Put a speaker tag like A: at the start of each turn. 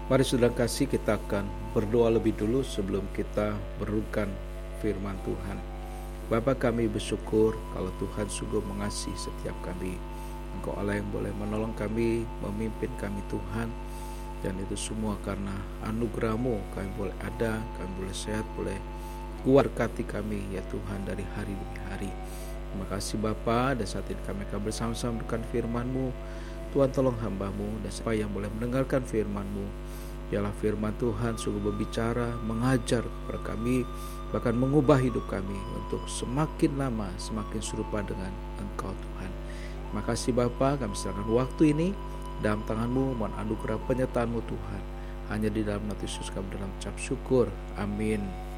A: Mari saudara kasih, kita akan berdoa lebih dulu sebelum kita merenungkan firman Tuhan. Bapa, kami bersyukur kalau Tuhan sungguh mengasihi setiap kami. Engkau Allah yang boleh menolong kami, memimpin kami Tuhan. Dan itu semua karena anugerah-Mu kami boleh ada, kami boleh sehat, boleh kuat, berkati kami ya Tuhan dari hari demi hari. Terima kasih Bapa, dan saat ini kami akan bersama-sama mendengarkan firman-Mu. Tuhan, tolong hamba-Mu dan siapa yang boleh mendengarkan firman-Mu. Biarlah firman Tuhan sungguh berbicara, mengajar kepada kami, bahkan mengubah hidup kami untuk semakin lama semakin serupa dengan Engkau Tuhan. Terima kasih Bapa, kami serahkan waktu ini dalam tangan-Mu, mohon anugerah penyertaan-Mu Tuhan. Hanya di dalam nama Yesus kami dalam ucap syukur. Amin.